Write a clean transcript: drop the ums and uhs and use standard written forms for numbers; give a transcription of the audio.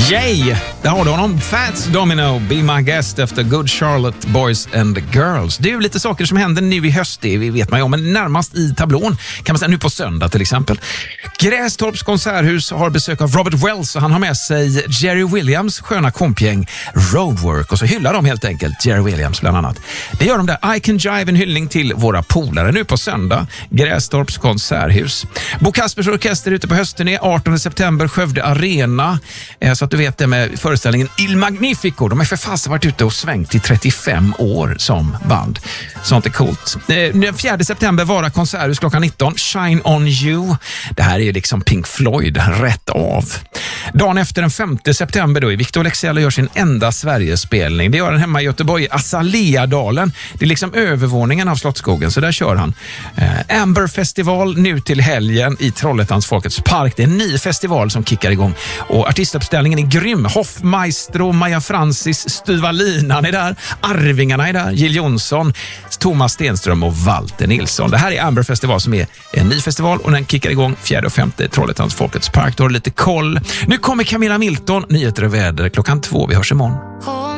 Yay! Där har du honom. Fats Domino, Be My Guest efter Good Charlotte Boys and Girls. Det är ju lite saker som händer nu i höst, det vet man ju om, men närmast i tablån kan man säga nu på söndag till exempel. Grästorps konserthus har besök av Robert Wells och han har med sig Jerry Williams sköna kompgäng Roadwork och så hyllar de helt enkelt Jerry Williams bland annat. Det gör de där. I Can Jive, en hyllning till våra polare nu på söndag. Grästorps konserthus. Bo Kaspers orkester ute på höstturné 18 september Skövde Arena. Så att du vet det med föreställningen Il Magnifico. De är för fast varit ute och svängt i 35 år som band. Sånt är coolt. Den 4 september Vara konserthus klockan 19. Shine On You. Det här är liksom Pink Floyd rätt av. Dagen efter den 5 september då är Victor Leksell och gör sin enda Sverigespelning. Det gör han hemma i Göteborg, Azaleadalen. Det är liksom övervåningen av Slottsskogen, så där kör han. Amber Festival nu till helgen i Trollhättans Folkets Park. Det är en ny festival som kickar igång och artistuppställningen är grym. Hoffmaestro, Maja Francis, Styva Linan är där, Arvingarna är där, Jill Johnson, Thomas Stenström och Walter Nilsson. Det här är Amber Festival som är en ny festival och den kickar igång 4 och 5 Trollhättans Folkets Park. Då har du lite koll. Nu kommer Camilla Milton, nyheter och väder klockan 2. Vi hörs imorgon.